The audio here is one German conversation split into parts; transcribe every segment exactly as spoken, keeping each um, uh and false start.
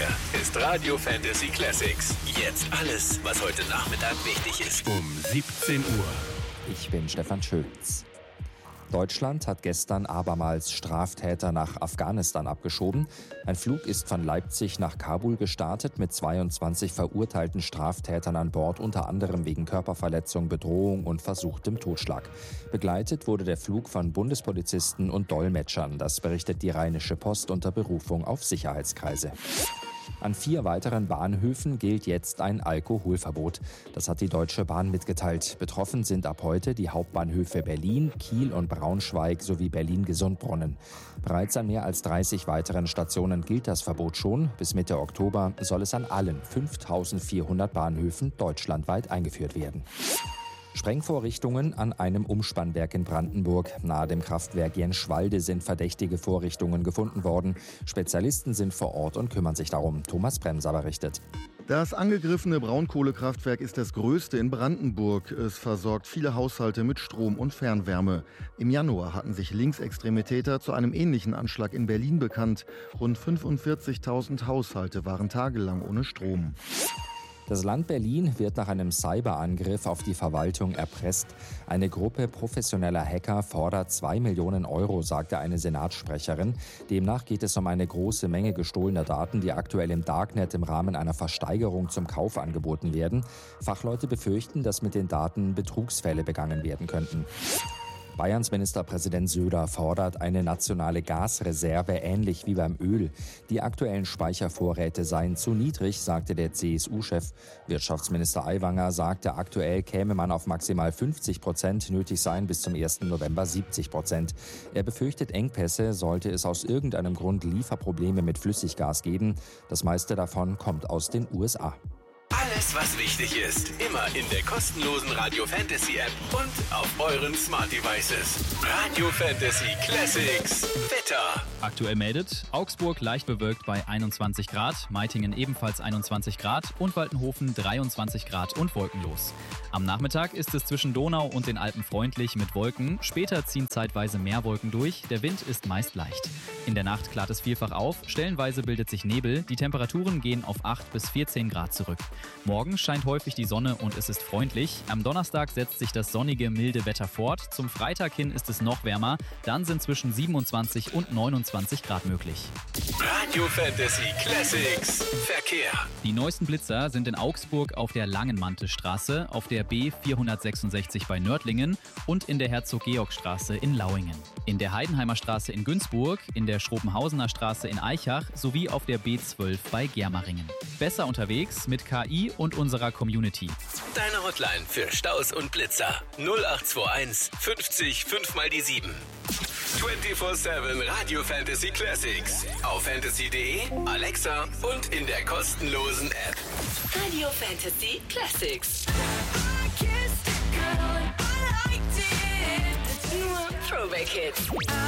Hier ist Radio Fantasy Classics. Jetzt alles, was heute Nachmittag wichtig ist. Um siebzehn Uhr. Ich bin Stefan Schulz. Deutschland hat gestern abermals Straftäter nach Afghanistan abgeschoben. Ein Flug ist von Leipzig nach Kabul gestartet mit zweiundzwanzig verurteilten Straftätern an Bord, unter anderem wegen Körperverletzung, Bedrohung und versuchtem Totschlag. Begleitet wurde der Flug von Bundespolizisten und Dolmetschern. Das berichtet die Rheinische Post unter Berufung auf Sicherheitskreise. An vier weiteren Bahnhöfen gilt jetzt ein Alkoholverbot. Das hat die Deutsche Bahn mitgeteilt. Betroffen sind ab heute die Hauptbahnhöfe Berlin, Kiel und Braunschweig sowie Berlin-Gesundbrunnen. Bereits an mehr als dreißig weiteren Stationen gilt das Verbot schon. Bis Mitte Oktober soll es an allen fünftausendvierhundert Bahnhöfen deutschlandweit eingeführt werden. Sprengvorrichtungen an einem Umspannwerk in Brandenburg. Nahe dem Kraftwerk Jenschwalde sind verdächtige Vorrichtungen gefunden worden. Spezialisten sind vor Ort und kümmern sich darum. Thomas Bremser berichtet. Das angegriffene Braunkohlekraftwerk ist das größte in Brandenburg. Es versorgt viele Haushalte mit Strom und Fernwärme. Im Januar hatten sich linksextreme Täter zu einem ähnlichen Anschlag in Berlin bekannt. Rund fünfundvierzigtausend Haushalte waren tagelang ohne Strom. Das Land Berlin wird nach einem Cyberangriff auf die Verwaltung erpresst. Eine Gruppe professioneller Hacker fordert zwei Millionen Euro, sagte eine Senatssprecherin. Demnach geht es um eine große Menge gestohlener Daten, die aktuell im Darknet im Rahmen einer Versteigerung zum Kauf angeboten werden. Fachleute befürchten, dass mit den Daten Betrugsfälle begangen werden könnten. Bayerns Ministerpräsident Söder fordert eine nationale Gasreserve, ähnlich wie beim Öl. Die aktuellen Speichervorräte seien zu niedrig, sagte der C S U-Chef. Wirtschaftsminister Aiwanger sagte, aktuell käme man auf maximal fünfzig Prozent, nötig seien bis zum ersten November siebzig Prozent. Er befürchtet Engpässe, sollte es aus irgendeinem Grund Lieferprobleme mit Flüssiggas geben. Das meiste davon kommt aus den U S A. Alles, was wichtig ist, immer in der kostenlosen Radio Fantasy App und auf euren Smart Devices. Radio Fantasy Classics. Wetter. Aktuell meldet Augsburg leicht bewölkt bei einundzwanzig Grad, Meitingen ebenfalls einundzwanzig Grad und Waltenhofen dreiundzwanzig Grad und wolkenlos. Am Nachmittag ist es zwischen Donau und den Alpen freundlich mit Wolken. Später ziehen zeitweise mehr Wolken durch. Der Wind ist meist leicht. In der Nacht klart es vielfach auf. Stellenweise bildet sich Nebel. Die Temperaturen gehen auf acht bis vierzehn Grad zurück. Morgen scheint häufig die Sonne und es ist freundlich. Am Donnerstag setzt sich das sonnige, milde Wetter fort. Zum Freitag hin ist es noch wärmer. Dann sind zwischen siebenundzwanzig und neunundzwanzig Grad möglich. Radio Fantasy Classics. Verkehr. Die neuesten Blitzer sind in Augsburg auf der Langenmantelsstraße, auf der B vierhundertsechsundsechzig bei Nördlingen und in der Herzog-Georg-Straße in Lauingen. In der Heidenheimer Straße in Günzburg, in der Schrobenhausener Straße in Aichach sowie auf der B zwölf bei Germeringen. Besser unterwegs mit K I und unserer Community. Deine Hotline für Staus und Blitzer null acht zwei eins fünfzig fünf mal die sieben. vierundzwanzig sieben Radio Fantasy Classics. Auf fantasy punkt de, Alexa und in der kostenlosen App. Radio Fantasy Classics. Nur Throwback Hits.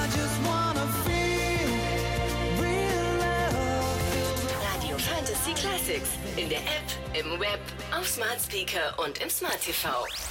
Radio Fantasy Classics. In der App, im Web, auf Smart Speaker und im Smart T V.